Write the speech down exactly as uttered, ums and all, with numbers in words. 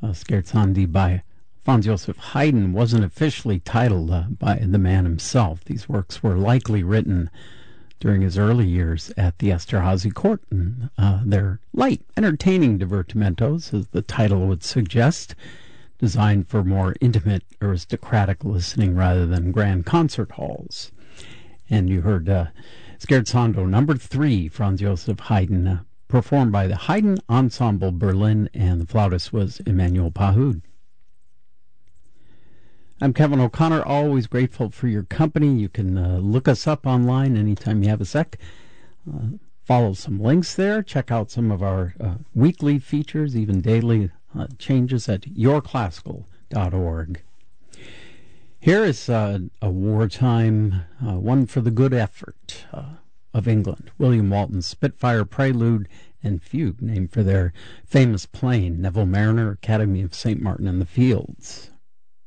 uh, Scherzandi by Franz Joseph Haydn wasn't officially titled uh, by the man himself. These works were likely written during his early years at the Esterhazy court, and uh, they're light, entertaining divertimentos, as the title would suggest, designed for more intimate, aristocratic listening rather than grand concert halls. And you heard uh, Scherzando number three, Franz Joseph Haydn, uh, performed by the Haydn Ensemble Berlin, and the flautist was Emmanuel Pahud. I'm Kevin O'Connor, always grateful for your company. You can uh, look us up online anytime you have a sec. Uh, follow some links there. Check out some of our uh, weekly features, even daily uh, changes at your classical dot org. Here is uh, a wartime, uh, one for the good effort uh, of England. William Walton's Spitfire Prelude and Fugue, named for their famous plane, Neville Mariner, Academy of Saint Martin in the Fields.